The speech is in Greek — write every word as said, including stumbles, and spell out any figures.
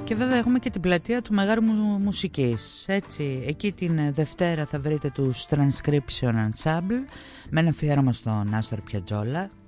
Και βέβαια έχουμε και την πλατεία του Μεγάρου Μουσικής. Έτσι, εκεί την Δευτέρα θα βρείτε τους Transcription Ensemble με ένα αφιέρωμα στον Άστορ Πιατζόλα.